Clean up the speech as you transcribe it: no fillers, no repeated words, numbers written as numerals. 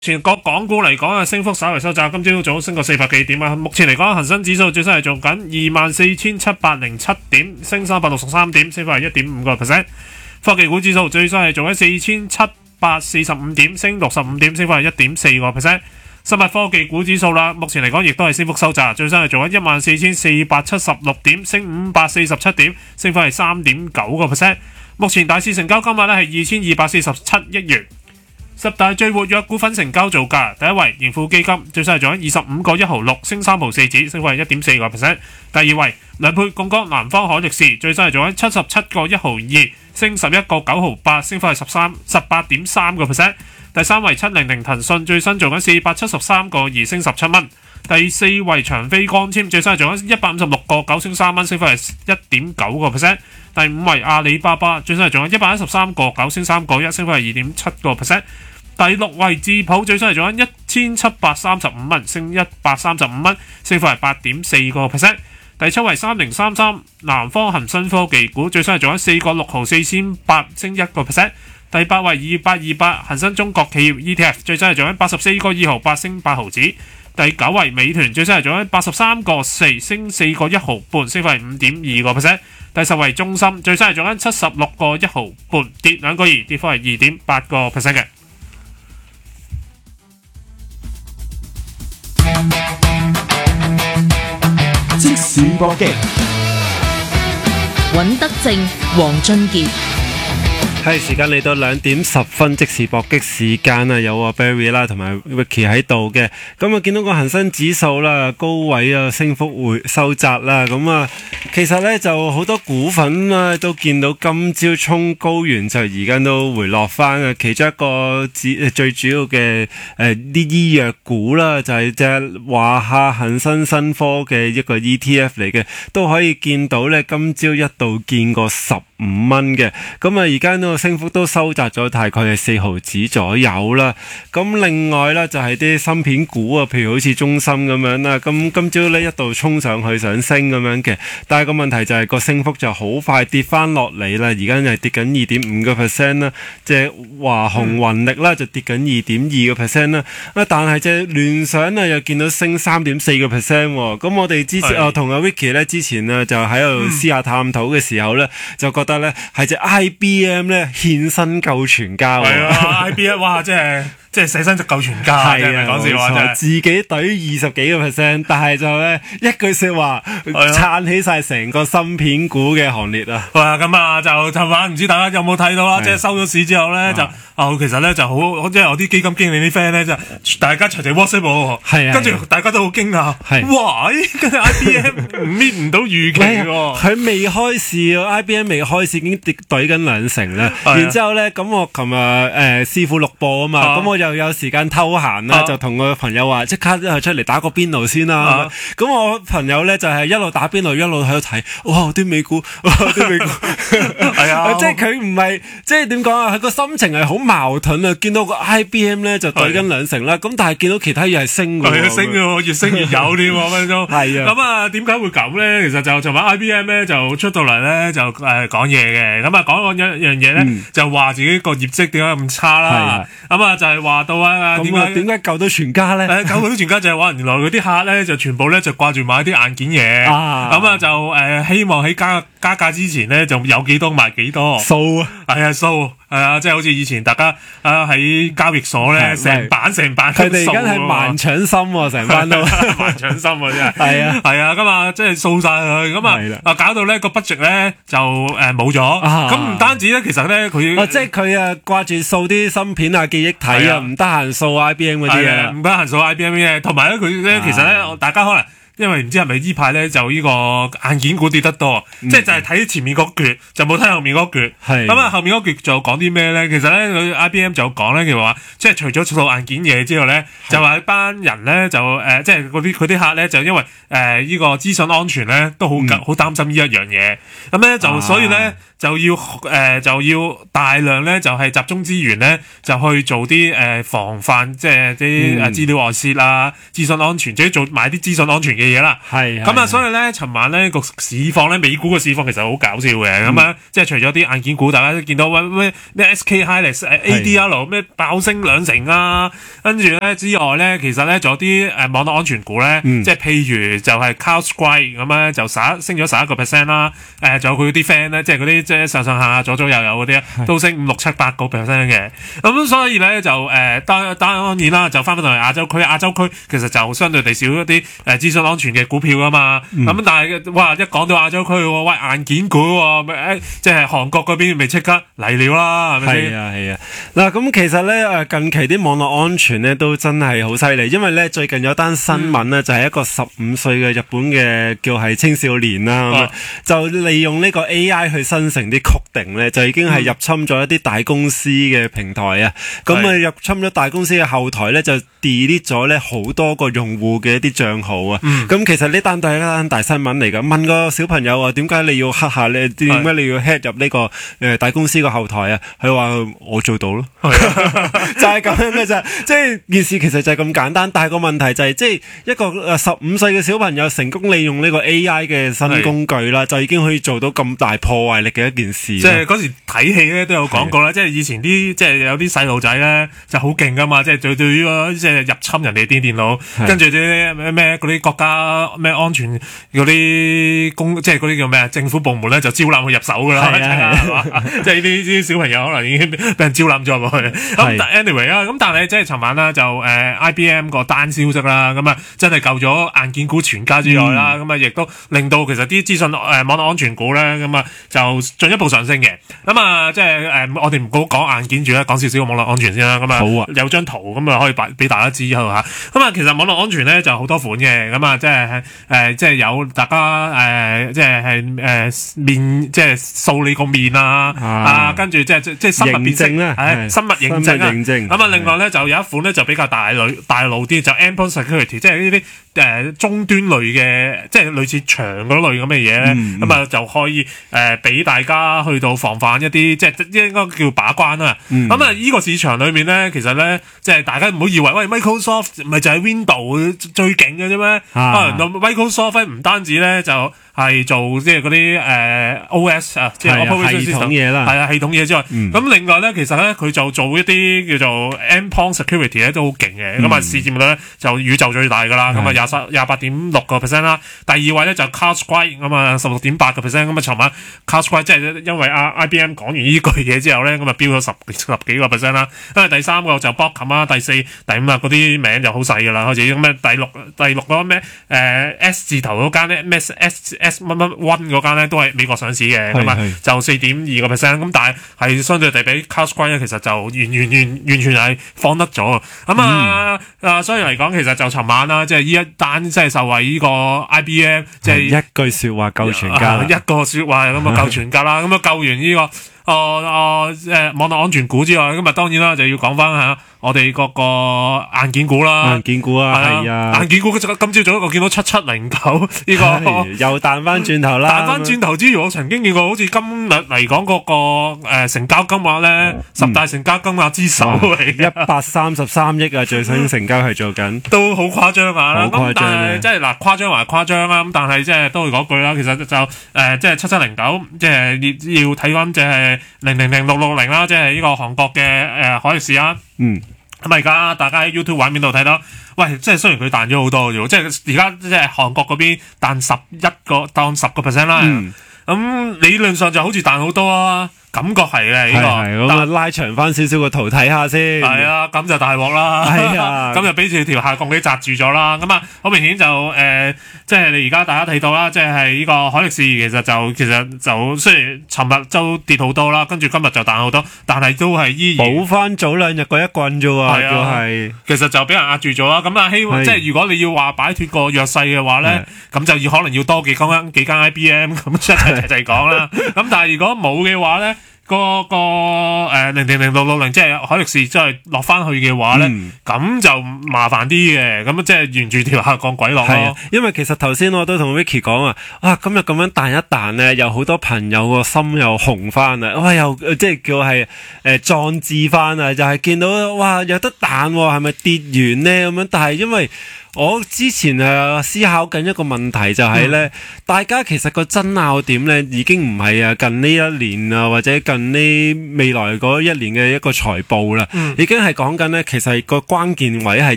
全國港股嚟講啊，升幅稍為收窄，今朝早升過400幾點啊。目前嚟講，恒生指數最新係做緊24,707點，升363點，升幅係 1.5%。科技股指數最新係做緊4,745點，升65點，升幅係 1.4%。生物科技股指數啦，目前嚟講亦都係升幅收窄，最新係做緊14,476點，升547點，升幅係 3.9%。目前大市成交金額咧係2247億元。十大最活躍股份成交造價，第一位盈富基金，最新係做緊25個1毫6，升3毫4子，升幅係 1.4%。第二位兩倍槓桿南方海力士，最新係做緊77個1毫2，升11個9毫8，升幅係 18.3%。第三位700騰訊，最新做緊473個2，升17蚊。第四位長飛光纖，最新係做緊156個9，升3蚊，升幅係 1.9%。第五位阿里巴巴，最新係做緊113個9，升3個1，升幅係 2.7%。第六位智普，最新係做緊1735蚊，升135蚊，升幅係 8.4%。第七位3033南方恒生科技股，最新係做緊4個6毫4仙8，升1%。第八位2828恒生中國企業 ETF， 最新係做緊84個2毫8，升8毫子。第九位美團，最新係做緊83個4，升4個1毫半，升幅係 5.2%。第十位中芯，最新係做緊76個1毫半，跌2個2，跌幅係 2.8% 嘅。 即時搏擊， 尹德正、黃俊傑。 係時間嚟到2點10分，即時搏擊時間啊！有啊 Barry 啦，同埋 Vicky 喺度嘅。咁啊，見到個恒生指數啦，高位啊，升幅會收窄啦。咁啊，其實呢就好多股份啦，都見到今朝衝高完就而家都回落翻啊。其中一個最主要嘅啲醫藥股啦，就係隻華夏恒生新科嘅一個 ETF 嚟嘅，都可以見到呢，今朝一度見過15蚊嘅。咁啊，而家呢個升幅都收窄咗，大概係4毫子左右啦。咁另外呢，就係啲芯片股啊，譬如好似中芯咁樣啦。咁今朝呢一度衝上去想升咁樣嘅，但係個問題就係個升幅就好快跌翻落嚟啦。而家係跌緊 2.5% 啦，即係華虹雲力啦就跌緊 2.2% 啦。但係隻聯想啊又見到升 3.4%。咁我哋之前同阿 Vicky 呢之前啊就喺度私下探討嘅時候呢，就覺得呢係隻 IBM 呢獻身救全家喎。 係啊，IBM 哇，即係捨身救全家，係啊，講笑話啫。 自己懟20幾個%，但係就咧一句說話撐起晒成個芯片股嘅行列啊！ 哇，咁啊就尋晚唔知大家有冇睇到啦，即係收咗市之後咧就其實咧就好，即係我啲基金經理啲 friend 咧就大家齊齊 WhatsApp 我，跟住大家都好驚訝，哇！跟住 IBM 搣唔到預期喎， 佢未開市，IBM 未開市已經懟緊2成啦。然之後咧，咁我琴日師傅錄播啊嘛，咁我又有時間偷閒啦，就同個朋友話即刻出嚟打個邊爐先啦。咁我朋友咧就係一路打邊爐一路喺度睇，哇！啲美股，啲美股，係啊，即係佢唔係即係點講啊？佢個心情係好矛盾啊！見到個 IBM 咧就懟緊2成啦，咁但係見到其他嘢係升嘅， 係升嘅，越升越有添喎，分鐘。係啊，咁啊點解會咁咧？其實就尋晚 IBM 咧就出到嚟咧就講嘢嘅，咁啊講一樣嘢咧就話自己個業績點解咁差啦。咁啊就係話到啊點解救到全家咧？ 救到全家就係話原來嗰啲客咧就全部咧就掛住買啲硬件嘢，咁啊就希望喺加價之前咧就有幾多賣幾多數啊， 係啊數。係啊，即係好似以前大家喺交易所咧，成版佢哋而家係盲搶心喎，成班都盲搶心喎，真係。係啊，咁啊，即係掃晒佢，咁啊搞到咧個 budget 咧就冇咗。咁唔單止咧，其實咧佢即係佢掛住掃啲芯片啊、記憶體啊，唔得閒掃 IBM 嗰啲嘢， 唔得閒掃 IBM 嘅，同埋咧佢咧其實咧大家可能。因為唔知係咪呢排咧就呢個硬件股跌得多，即係就係睇前面嗰橛，就冇睇後面嗰橛。咁啊，後面嗰橛就講啲咩咧？其實咧，佢 IBM 就講咧，佢話即係除咗掃硬件嘢之後咧，就話一班人咧就即係佢啲客咧就因為呢個資訊安全咧都好擔心呢一樣嘢。咁咧就所以咧就要大量咧就係集中資源咧就去做啲防範，即係啲資料外泄啊、資訊安全，即係做買啲資訊安全嘅嘢啦。 係咁啊，所以咧，尋晚咧個市況咧，美股嘅市況其實好搞笑嘅。咁啊，即係除咗啲硬件股，大家都見到咩 SK Hynix、ADR 咩爆升2成啊，跟住咧之外咧，其實咧仲有啲網絡安全股咧，即係譬如就係 CrowdStrike 咁咧，就升咗11%啦。仲有佢啲 friend 咧，即係嗰啲即係上下左右嗰啲都升5、6、7、8%嘅。咁所以咧就當然啦，就翻到嚟亞洲區其實就相對地少一啲資訊安全嘅股票啊嘛。咁但係哇，一講到亞洲區喎，喂硬件股喎，即係韓國嗰邊咪即刻嚟了啦，係咪先？ 係啊。嗱，咁其實咧近期啲網絡安全咧都真係好犀利，因為咧最近有單新聞咧就係一個15歲嘅日本嘅叫係青少年啦，就利用呢個 AI 去生成啲 coding 咧，就已經係入侵咗一啲大公司嘅平台啊。咁入侵咗大公司嘅後台咧，就 delete 咗咧好多個用戶嘅一啲賬號啊。咁其實呢單都係一單大新聞嚟㗎。問個小朋友啊，點解你要黑下咧？點解你要 hack 入呢個大公司個後台啊？佢話我做到咯，就係咁樣嘅啫。即係件事其實就係咁簡單，但係個問題就係即係一個15歲嘅小朋友成功利用呢個 AI 嘅新工具啦，就已經可以做到咁大破壞力嘅一件事。 即係嗰時睇戲咧都有講過啦，即係以前啲即係有啲細路仔咧就好勁噶嘛，即係對於即係入侵人哋啲電腦，跟住啲咩嗰啲國家咩安全嗰啲即係嗰啲叫咩政府部門咧就招攬佢入手噶啦，即係呢啲小朋友可能已經俾人招攬咗入去。咁但 anyway 啦，咁但係即係尋晚啦就IBM 個單消息啦，咁啊真係救咗硬件股全家之外啦，咁啊亦都令到其實啲資訊網絡安全股咧咁啊就進一步上升嘅。咁啊即係我哋唔好講硬件住啦，講少少網絡安全先啦。咁啊好啊，有張圖咁啊可以俾大家知下嚇。咁啊其實網絡安全咧就好多款嘅，咁啊即係有大家即係面即係掃你個面啊，跟住即係生物辨識啦，生物認證啊。咁啊另外咧就有一款咧就比較大路啲，就 endpoint security， 即係呢啲終端類嘅，即係類似牆嗰類咁嘅嘢咧，咁啊就可以俾大家去到防範一啲即係應該叫把關啦。咁啊呢個市場裏面咧，其實咧即係大家唔好以為喂 Microsoft 咪就係 Windows 最勁嘅啫咩？Microsoft 唔單止咧就係做即係嗰啲OS 啊，即係 operating system 嘢啦，係啊系統嘢之外，咁另外咧其實咧佢就做一啲叫做 endpoint security 咧都好勁嘅，咁啊市佔率咧就宇宙最大噶啦，咁啊28.6% 啦。第二位咧就 CrowdStrike 咁啊16.8%，咁啊尋晚 CrowdStrike 即係因為IBM 講完呢句嘢之後咧，咁啊飆咗十幾個 percent 啦。因為第三個就 Broadcom 啊，第四、第五啊嗰啲名就好細噶啦，開始咁啊第六嗰咩S 字頭嗰間咧咩 S 乜乜 One 嗰間咧都係美國上市嘅，咁啊就4.2%，咁但係相對地比 CrowdStrike 咧其實就完全係放得咗。咁所以嚟講其實就尋晚啦，即係呢一單即係受惠呢個 IBM， 即係一句說話救全家，一個說話咁啊救全家啦。咁啊救完呢個網絡安全股之外，咁啊當然啦就要講翻下我哋嗰個硬件股啦，硬件股係啊，硬件股今朝早我見到7709呢個又彈翻轉頭啦，彈翻轉頭之餘，我曾經見過好似今日嚟講嗰個成交金額咧，10大成交金額之首嚟，133億啊，最新成交係做緊，都好誇張啊！好誇張啊！即係嗱，誇張還誇張啦，咁但係即係都會講句啦，其實就即係7709，即係要睇翻即係000660啦，即係呢個韓國嘅海力士啊。咁而家大家喺 YouTube 畫面度睇到，喂，即係雖然佢彈咗好多啫，即係而家即係韓國嗰邊彈當10% 啦，咁理論上就好似彈好多啊。感覺係嘅呢個，咁啊拉長翻少少個圖睇下先。係啊，咁就大鑊啦。係啊，咁就俾住條下降機紮住咗啦。咁啊，好明顯就即係你而家大家睇到啦，即係呢個海力士其實就雖然尋日都跌好多啦，跟住今日就彈好多，但係都係依然補翻早兩日嗰一棍啫喎。係啊，係。其實就俾人壓住咗啦。咁啊，希望即係如果你要話擺脫個弱勢嘅話咧，咁就可能要多幾間 IBM 咁一齊講啦。咁但係如果冇嘅話咧， 個000660即係海力士真係落翻去嘅話咧，咁就麻煩啲嘅，咁即係沿住條下降軌落咯。 因為其實頭先我都同 Vicky 講啊，今日咁樣彈一彈咧，有好多朋友個心又紅翻啊，哇又即係叫係壯志翻啊，就係見到哇有得彈喎，係咪跌完咧咁樣？但係因為我之前思考緊一個問題就係咧，大家其實個爭拗點咧已經唔係近呢一年啊，或者近呢未來嗰一年嘅一個財報啦，已經係講緊咧，其實個關鍵位係